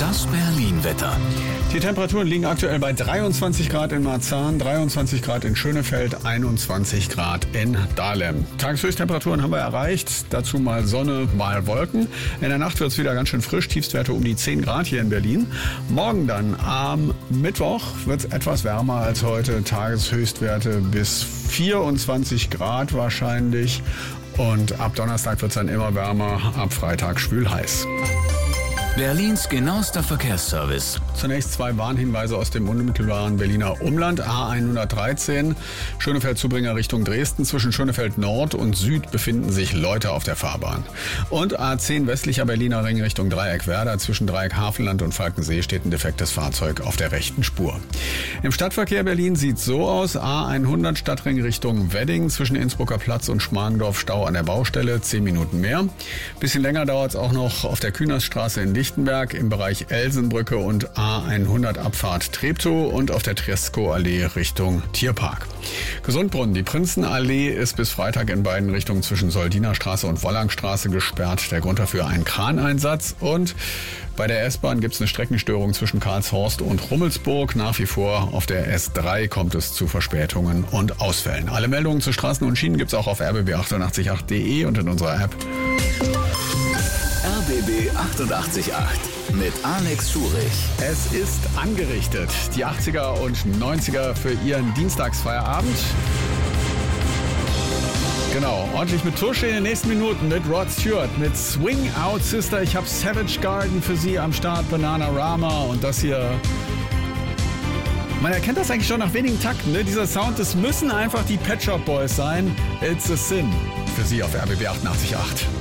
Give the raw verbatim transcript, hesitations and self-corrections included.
Das Berlin-Wetter. Die Temperaturen liegen aktuell bei dreiundzwanzig Grad in Marzahn, dreiundzwanzig Grad in Schönefeld, einundzwanzig Grad in Dahlem. Tageshöchsttemperaturen haben wir erreicht, dazu mal Sonne, mal Wolken. In der Nacht wird es wieder ganz schön frisch, Tiefstwerte um die zehn Grad hier in Berlin. Morgen dann am Mittwoch wird es etwas wärmer als heute, Tageshöchstwerte bis vierundzwanzig Grad wahrscheinlich. Und ab Donnerstag wird es dann immer wärmer, ab Freitag schwül-heiß. Berlins genauester Verkehrsservice. Zunächst zwei Warnhinweise aus dem unmittelbaren Berliner Umland. A hundertdreizehn, Schönefeld-Zubringer Richtung Dresden. Zwischen Schönefeld Nord und Süd befinden sich Leute auf der Fahrbahn. Und A zehn westlicher Berliner Ring Richtung Dreieck-Werder. Zwischen Dreieck Hafenland und Falkensee steht ein defektes Fahrzeug auf der rechten Spur. Im Stadtverkehr Berlin sieht es so aus. A hundert Stadtring Richtung Wedding. Zwischen Innsbrucker Platz und Schmargendorf Stau an der Baustelle. zehn Minuten mehr. Bisschen länger dauert es auch noch auf der Kühnersstraße in Lichtenberg im Bereich Elsenbrücke und A hundert Abfahrt Treptow und auf der Tresco-Allee Richtung Tierpark. Gesundbrunnen, die Prinzenallee ist bis Freitag in beiden Richtungen zwischen Soldinerstraße und Wollangstraße gesperrt. Der Grund dafür ein Kraneinsatz. Und bei der S-Bahn gibt es eine Streckenstörung zwischen Karlshorst und Rummelsburg. Nach wie vor auf der S drei kommt es zu Verspätungen und Ausfällen. Alle Meldungen zu Straßen und Schienen gibt es auch auf r b b achtundachtzig punkt acht punkt de und in unserer App. R B B achtundachtzig Komma acht mit Alex Schurich. Es ist angerichtet. Die achtziger und neunziger für ihren Dienstagsfeierabend. Genau, ordentlich mit Tusch in den nächsten Minuten mit Rod Stewart, mit Swing Out Sister. Ich habe Savage Garden für Sie am Start, Bananarama und das hier. Man erkennt das eigentlich schon nach wenigen Takten, ne? Dieser Sound, das müssen einfach die Pet Shop Boys sein. It's a Sin. Für Sie auf R B B achtundachtzig Komma acht.